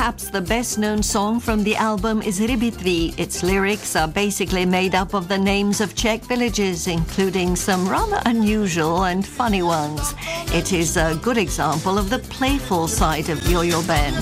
Perhaps the best-known song from the album is Rybitvi. Its lyrics are basically made up of the names of Czech villages, including some rather unusual and funny ones. It is a good example of the playful side of Yo-Yo Band.